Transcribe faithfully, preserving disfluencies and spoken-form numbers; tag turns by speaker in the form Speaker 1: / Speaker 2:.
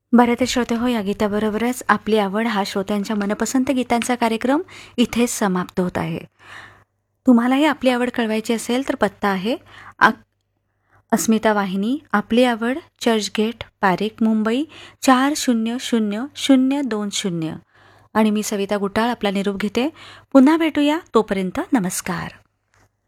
Speaker 1: बरं ते श्रोते हो, या गीताबरोबरच आपली आवड हा श्रोत्यांच्या मनपसंत गीतांचा कार्यक्रम इथेच समाप्त होत आहे. तुम्हालाही आपली आवड कळवायची असेल तर पत्ता आहे आ अस्मिता वाहिनी, आपली आवड, चर्चगेट, पारेख, मुंबई चार शून्य शून्य शून्य दोन शून्य. आणि मी सविता गुटाळ आपला निरोप घेते. पुन्हा भेटूया, तोपर्यंत नमस्कार.